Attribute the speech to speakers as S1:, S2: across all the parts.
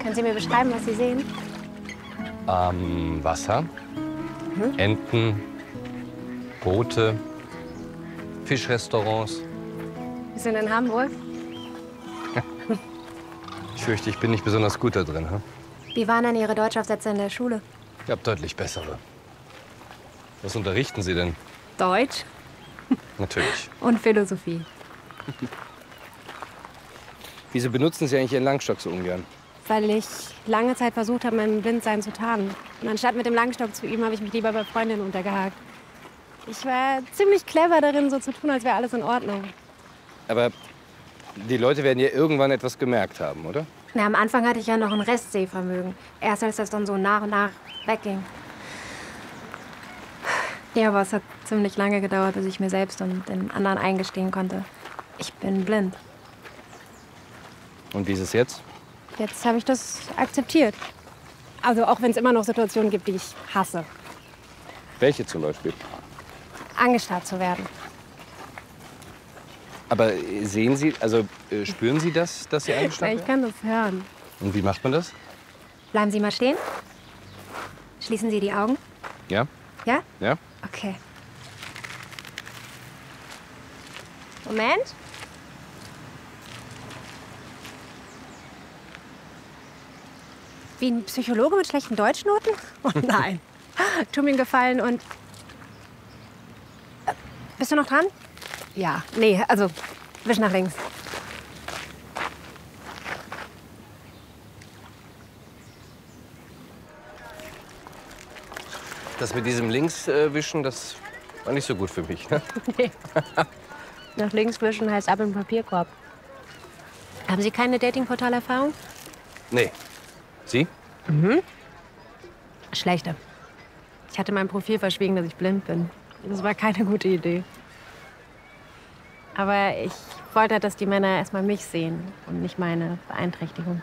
S1: Können Sie mir beschreiben, was Sie sehen?
S2: Wasser, Enten, Boote, Fischrestaurants.
S1: Wir sind in Hamburg.
S2: Ich fürchte, ich bin nicht besonders gut da drin. Hm?
S1: Wie waren denn Ihre Deutschaufsätze in der Schule?
S2: Ich habe deutlich bessere. Was unterrichten Sie denn?
S1: Deutsch
S2: Natürlich.
S1: und Philosophie.
S2: Wieso benutzen Sie eigentlich Ihren Langstock so ungern?
S1: Weil ich lange Zeit versucht habe, mein Blindsein zu tarnen. Und anstatt mit dem Langstock zu üben, habe ich mich lieber bei Freundinnen untergehakt. Ich war ziemlich clever darin, so zu tun, als wäre alles in Ordnung.
S2: Aber die Leute werden ja irgendwann etwas gemerkt haben, oder?
S1: Na, am Anfang hatte ich ja noch ein Restsehvermögen. Erst als das dann so nach und nach wegging. Ja, aber es hat ziemlich lange gedauert, bis ich mir selbst und den anderen eingestehen konnte. Ich bin blind.
S2: Und wie ist es jetzt?
S1: Jetzt habe ich das akzeptiert. Also auch wenn es immer noch Situationen gibt, die ich hasse.
S2: Welche zum Beispiel?
S1: Angestarrt zu werden.
S2: Aber sehen Sie, also spüren Sie das, dass Sie angestarrt
S1: Ich
S2: werden?
S1: kann das hören.
S2: Und wie macht man das?
S1: Bleiben Sie mal stehen. Schließen Sie die Augen.
S2: Ja?
S1: Ja?
S2: Ja?
S1: Okay. Moment. Wie ein Psychologe mit schlechten Deutschnoten? Oh nein. Tu mir einen Gefallen und... Bist du noch dran? Ja. Nee, also wisch nach links.
S2: Das mit diesem Linkswischen, das war nicht so gut für mich. Ne?
S1: Nee. Nach links wischen heißt ab im Papierkorb. Haben Sie keine Datingportal-Erfahrung?
S2: Nee. Sie?
S1: Schlechte. Ich hatte meinem Profil verschwiegen, dass ich blind bin. Das war keine gute Idee. Aber ich wollte, dass die Männer erstmal mich sehen und nicht meine Beeinträchtigung.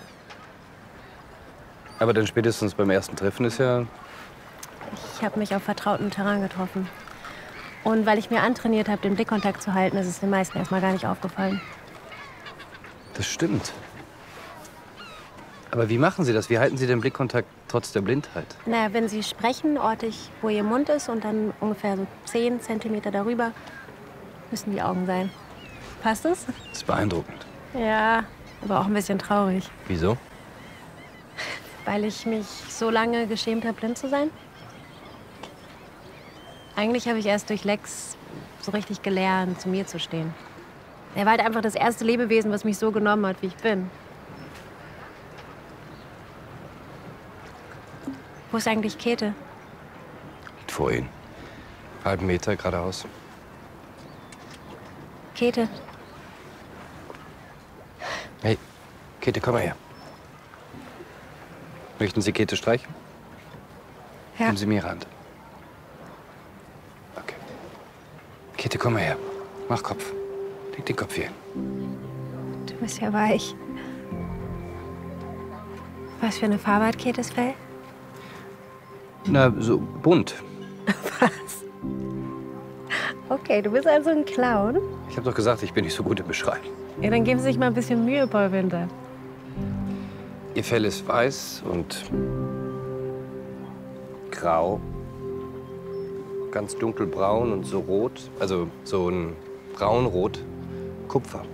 S2: Aber dann spätestens beim ersten Treffen ist ja...
S1: Ich habe mich auf vertrautem Terrain getroffen. Und weil ich mir antrainiert habe, den Blickkontakt zu halten, ist es den meisten erstmal gar nicht aufgefallen.
S2: Das stimmt. Aber wie machen Sie das? Wie halten Sie den Blickkontakt trotz der Blindheit?
S1: Na, wenn Sie sprechen, orte ich, wo Ihr Mund ist und dann ungefähr so 10 Zentimeter darüber müssen die Augen sein. Passt es?
S2: Das ist beeindruckend.
S1: Ja, aber auch ein bisschen traurig.
S2: Wieso?
S1: Weil ich mich so lange geschämt habe, blind zu sein. Eigentlich habe ich erst durch Lex so richtig gelernt, zu mir zu stehen. Er war halt einfach das erste Lebewesen, was mich so genommen hat, wie ich bin. Wo ist eigentlich Käthe?
S2: Liegt vor Ihnen. Halben Meter geradeaus.
S1: Käthe,
S2: Hey, Käthe, komm mal her. Möchten Sie Käthe streichen?
S1: ja.
S2: Geben Sie mir Ihre Hand. Okay. Käthe, komm mal her. Mach Kopf. Leg den Kopf hier hin.
S1: Du bist ja weich. Was für eine Farbe hat Käthes Fell?
S2: Na, so bunt.
S1: Was? Okay, du bist also ein Clown.
S2: Ich habe doch gesagt, ich bin nicht so gut im Beschreiben.
S1: Ja, dann geben Sie sich mal ein bisschen Mühe, Paul Winter.
S2: Ihr Fell ist weiß und grau. Ganz dunkelbraun und so rot. Also so ein braunrot. Kupfer.